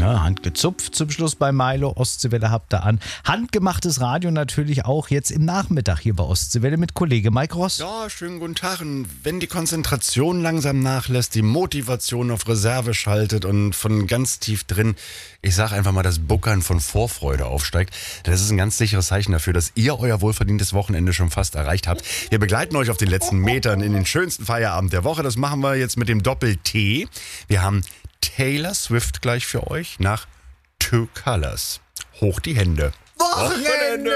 Ne? Handgezupft zum Schluss bei Milo. Ostseewelle habt ihr an. Handgemachtes Radio natürlich auch jetzt im Nachmittag hier bei Ostseewelle mit Kollege Mike Ross. Ja, schönen guten Tag. Und wenn die Konzentration langsam nachlässt, die Motivation auf Reserve schaltet und von ganz tief drin, ich sag einfach mal, das Buckern von Vorfreude aufsteigt, das ist ein ganz sicheres Zeichen dafür, dass ihr euer wohlverdientes Wochenende schon fast erreicht habt. Wir begleiten euch auf den letzten Metern in den schönsten Feierabend der Woche. Das machen wir jetzt mit dem Doppel-T. Wir haben Taylor Swift gleich für euch nach Two Colors. Hoch die Hände. Wochenende!